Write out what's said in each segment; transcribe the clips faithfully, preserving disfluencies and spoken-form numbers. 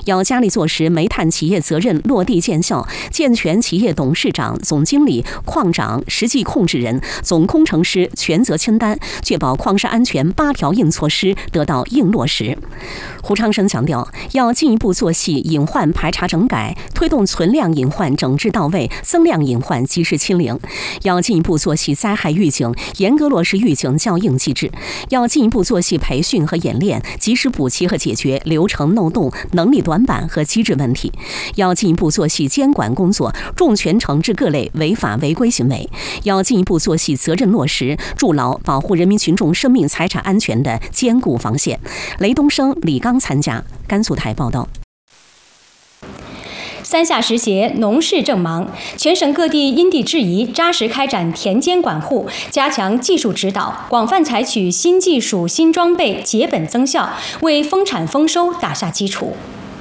要加力做实煤炭企业责任落地见效，健全企业董事长、总经理、矿长、实际控制人、总工程师权责清单，确保矿山安全八条硬措施得到硬落实。胡昌生强调，要进一步做细隐患排查整改，推动存量隐患整治到位，增量隐患及时清零。要进一步做细灾害预警，严格落实预警校应机制。要进一步做细培训和演练，及时补齐和解决流程漏洞、能力短板和机制问题。要进一步做细监管工作，重拳惩治各类违法违规行为。要进一步做细责任落实，筑牢保护人民群众生命财产安全的坚固防线。雷东升、李刚参加。甘肃台报道。 三下时节，农事正忙，全省各地因地制宜，扎实开展田间管护，加强技术指导，广泛采取新技术、新装备，结本增效，为丰产丰收打下基础。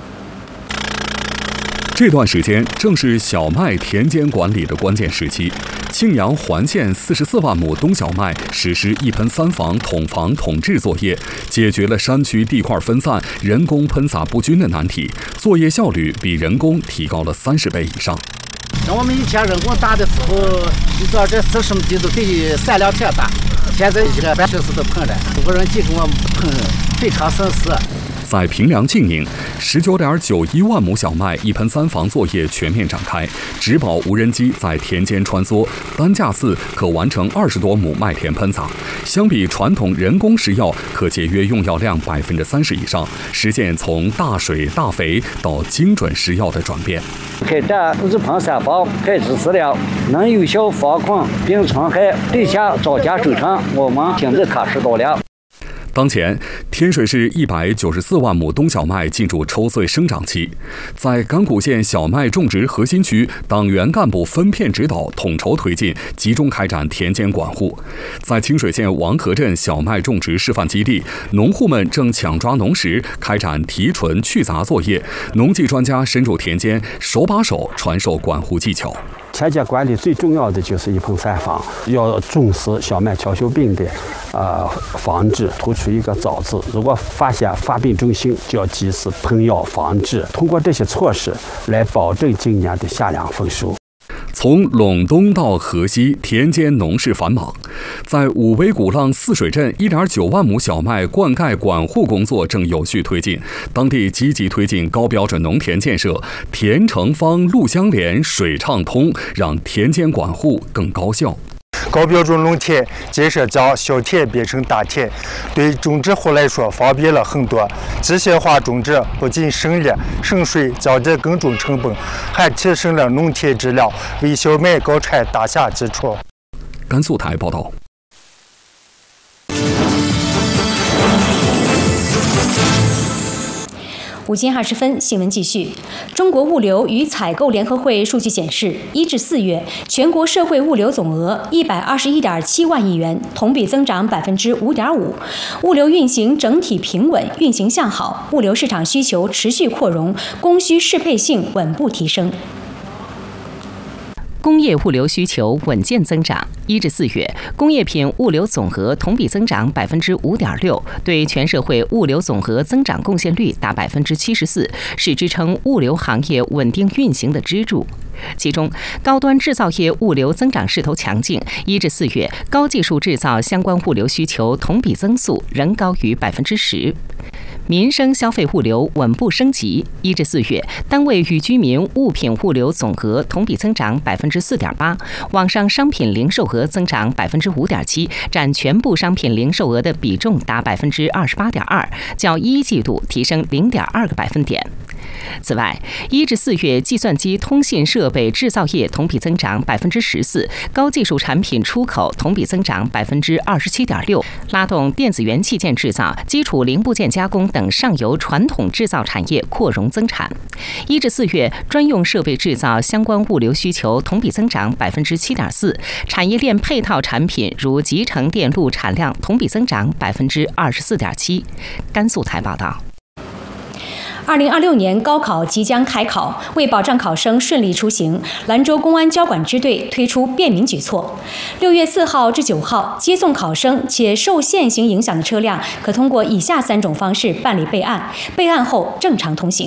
这段时间正是小麦田间管理的关键时期。庆阳环县四十四万亩冬小麦实施一喷三防统防统治作业，解决了山区地块分散、人工喷洒不均的难题，作业效率比人工提高了三十倍以上。 像我们以前人工打的时候，你知道这四十亩地都得三两天打，现在一个半小时都喷了，无人机给我喷，非常省事。 在平凉静宁，十九点九一万亩小麦一喷三防作业全面展开，植保无人机在田间穿梭，单架次可完成二十多亩麦田喷洒。相比传统人工施药，可节约用药量百分之三十以上，实现从大水大肥到精准施药的转变。 开展日喷三防开支资料，能有效防控并冲害对下造价收成，我们亲自踏实到了。 当前，天水市一百九十四万亩冬小麦进入抽穗生长期，在甘谷县小麦种植核心区，党员干部分片指导，统筹推进，集中开展田间管护。在清水县王河镇小麦种植示范基地，农户们正抢抓农时，开展提纯去杂作业，农技专家深入田间，手把手传授管护技巧。 田间管理最重要的就是一喷三防，要重视小麦翘锈病的呃防治，突出一个早字。如果发现发病中心，就要及时喷药防治。通过这些措施来保证今年的夏粮丰收。 从陇东到河西，田间农事繁忙。在五威古浪泗水镇，一点九万亩小麦灌溉管护工作正有序推进。当地积极推进高标准农田建设，田成方、路相连、水畅通，让田间管护更高效。 高标准农田建设将小田变成大田，对种植户来说方便了很多。机械化种植不仅省力省水，降低耕种成本，还提升了农田质量，为小麦高产打下基础。 甘肃台报道。 午间二十分，新闻继续。中国物流与采购联合会数据显示，一至四月，全国社会物流总额一百二十一点七万亿元，同比增长百分之五点五。物流运行整体平稳，运行向好，物流市场需求持续扩容，供需适配性稳步提升。 工业物流需求稳健增长。一至四月，工业品物流总额同比增长百分之五点六，对全社会物流总额增长贡献率达百分之七十四，是支撑物流行业稳定运行的支柱。其中，高端制造业物流增长势头强劲。一至四月，高技术制造相关物流需求同比增速仍高于百分之十。民生消费物流稳步升级。一至四月，单位与居民物品物流总额同比增长百分之四点八，网上商品零售额增长百分之五点七，占全部商品零售额的比重达百分之二十八点二，较一季度提升零点二个百分点。此外，一至四月，计算机通信设备制造业同比增长百分之十四，高技术产品出口同比增长百分之二十七点六，拉动电子元器件制造、基础零部件加工等上游传统制造产业扩容增产。一至四月，专用设备制造相关物流需求同比增长百分之七点四，产业链配套产品如集成电路产量同比增长百分之二十四点七。甘肃台报道。 二零二六年高考即将开考，为保障考生顺利出行，兰州公安交管支队推出便民举措。六月四号至九号，接送考生且受限行影响的车辆，可通过以下三种方式办理备案，备案后正常通行。